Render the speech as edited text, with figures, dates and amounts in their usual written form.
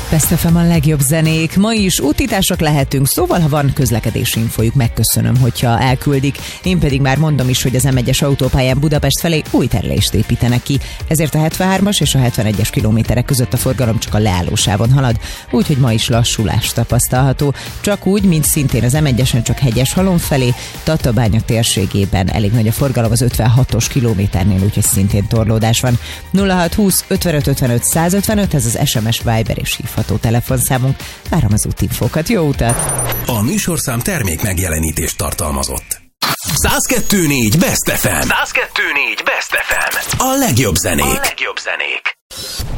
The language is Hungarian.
Best FM a legjobb zenék. Ma is útítások lehetünk, szóval ha van közlekedési infojuk, megköszönöm, hogyha elküldik. Én pedig már mondom is, hogy az M1-es autópályán Budapest felé új terelést építenek ki. Ezért a 73-as és a 71-es kilométerek között a forgalom csak a leállósávon halad, úgyhogy ma is lassulás tapasztalható. Csak úgy, mint szintén az M1-esen csak Hegyeshalom felé, Tatabánya térségében elég nagy a forgalom az 56-os kilométernél, úgyhogy szintén torlódás van. 0620 55 55 155, ez az SMS, Viber és hívható telefonszámunk. Várom az útinfókat, jó utat! A műsorszám termék megjelenítést tartalmazott. 102.4 Best FM. 102.4 Best FM. A legjobb zenék.